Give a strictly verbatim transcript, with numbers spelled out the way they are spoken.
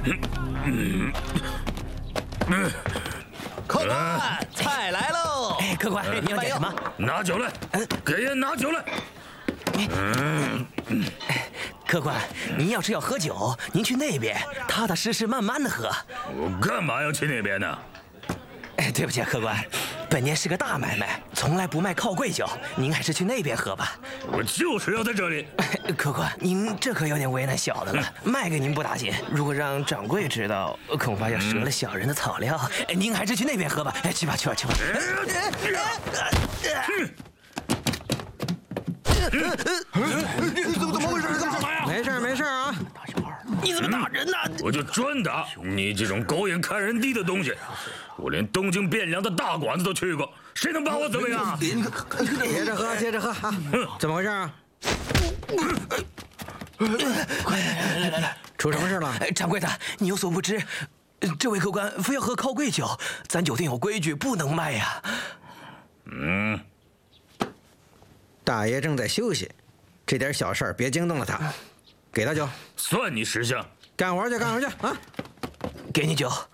客官，菜来喽！ 哎，客官，你要点什么？ 拿酒来，给人拿酒来。 嗯，客官，您要是要喝酒，您去那边，踏踏实实慢慢的喝。 我干嘛要去那边呢？ 哎，对不起啊，客官，本年是个大买卖，从来不卖靠柜酒，您还是去那边喝吧。 我就是要在这里。 客官，您这可有点为难小的了。卖给您不打紧，如果让掌柜知道，恐怕要折了小人的草料。哎，您还是去那边喝吧。哎，去吧，去吧，去吧。 怎么怎么回事？干嘛呀？ 没事没事啊！ 你怎么打人呢？ 我就专打你这种狗眼看人低的东西！我连东京汴梁的大馆子都去过，谁能把我怎么样？ 接着喝，接着喝啊！怎么回事啊？ 快来来来来！ 出什么事了？ 掌柜的，你有所不知，这位客官非要喝靠柜酒，咱酒店有规矩，不能卖呀。 嗯。 大爷正在休息，这点小事儿别惊动了他。给他酒， 算你识相。 干活去，干活去啊！ 给你酒。